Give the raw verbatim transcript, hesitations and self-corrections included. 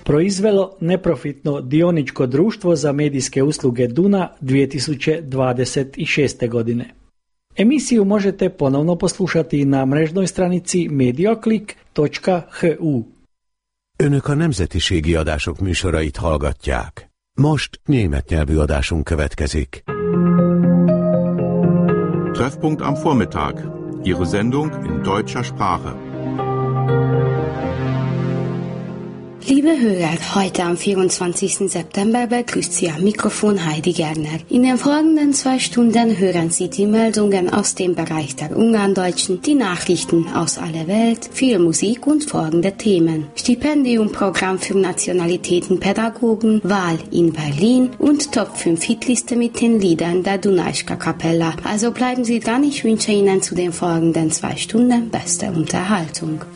proizvelo neprofitno dioničko društvo za medijske usluge Duna dvije tisuće dvadeset šeste. godine. Emisiju možete ponovno poslušati na mrežnoj stranici mediaclick točka h u. Önök a nemzetiségi adások műsorait hallgatják. Most német nyelvű adásunk következik. Treffpunkt am Vormittag. Ihre Sendung in deutscher Sprache. Liebe Hörer, heute am vierundzwanzigsten September begrüßt Sie am Mikrofon Heidi Gerner. In den folgenden zwei Stunden hören Sie die Meldungen aus dem Bereich der Ungarndeutschen, die Nachrichten aus aller Welt, viel Musik und folgende Themen. Stipendiumprogramm für Nationalitätenpädagogen, Wahl in Berlin und Top fünf Hitliste mit den Liedern der Dunajska Kapella. Also bleiben Sie dran, ich wünsche Ihnen zu den folgenden zwei Stunden beste Unterhaltung.